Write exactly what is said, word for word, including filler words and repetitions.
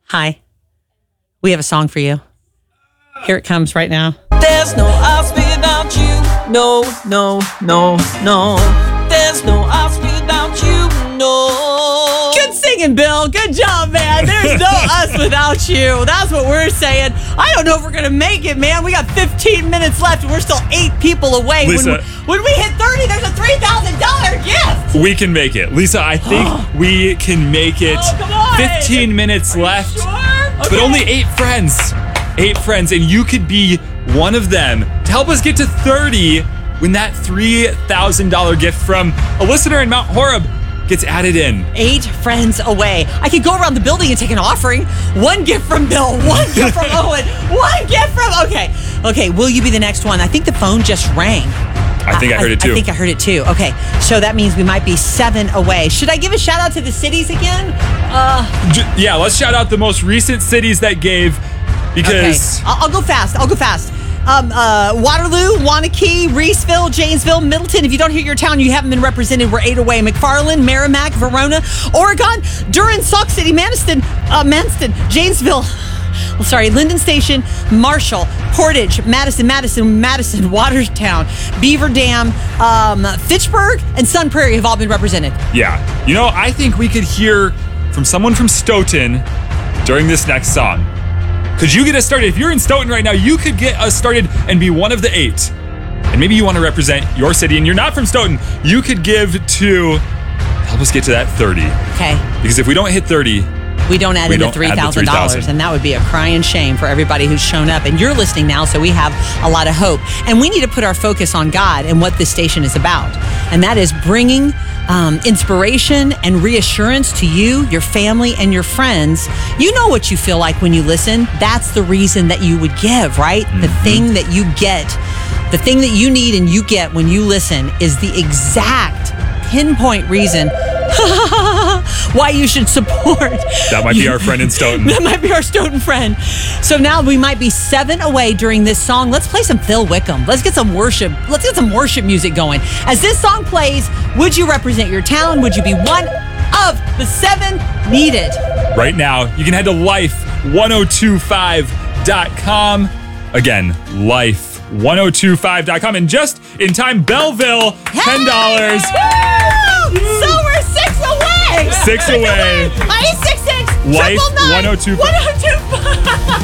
Hi. We have a song for you. Here it comes right now. There's no us without you. No, no, no, no. There's no us without you. No. Good singing, Bill. Good job, man. There's no us without you. That's what we're saying. I don't know if we're going to make it, man. We got fifteen minutes left, and we're still eight people away. Lisa, when, when we hit thirty, there's a three thousand dollars gift. We can make it. Lisa, I think we can make it. Oh, come on. fifteen minutes Are you left, sure? but Okay. only eight friends. Eight friends, and you could be one of them to help us get to thirty when that three thousand dollars gift from a listener in Mount Horeb gets added in. Eight friends away. I could go around the building and take an offering. One gift from Bill, one gift from Owen, one gift from... Okay, okay, will you be the next one? I think the phone just rang. I think I, I heard it too. I think I heard it too. Okay, so that means we might be seven away. Should I give a shout out to the cities again? Uh, J- yeah, let's shout out the most recent cities that gave, because... Okay. I'll, I'll go fast. I'll go fast. Um, uh, Waterloo, Wanakee, Reeseville, Janesville, Middleton. If you don't hear your town, you haven't been represented. We're eight away. McFarland, Merrimack, Verona, Oregon, Durham, Sauk City, Manston, uh, Manston, Janesville. Well, sorry, Linden Station, Marshall, Portage, Madison, Madison, Madison, Watertown, Beaver Dam, um, Fitchburg, and Sun Prairie have all been represented. Yeah. You know, I think we could hear from someone from Stoughton during this next song. Could you get us started? If you're in Stoughton right now, you could get us started and be one of the eight. And maybe you want to represent your city and you're not from Stoughton. You could give to help us get to that thirty. Okay. Because if we don't hit thirty, We don't add We in the don't three add the thousand dollars, three thousand dollars. and that would be a crying shame for everybody who's shown up. And you're listening now, so we have a lot of hope. And we need to put our focus on God and what this station is about. And that is bringing um, inspiration and reassurance to you, your family, and your friends. You know what you feel like when you listen. That's the reason that you would give, right? Mm-hmm. The thing that you get, the thing that you need and you get when you listen is the exact pinpoint reason why you should support. that might be our friend in Stoughton. That might be our Stoughton friend. So now we might be seven away during this song. Let's play some Phil Wickham. Let's get some worship. Let's get some worship music going. As this song plays, would you represent your town? Would you be one of the seven needed? Right now, you can head to life ten twenty-five dot com. Again, life ten twenty-five dot com. And just in time, Belleville, ten dollars. Woo! So we're six away. Six away. I six six. Life Triple nine. ten twenty-five. one oh two five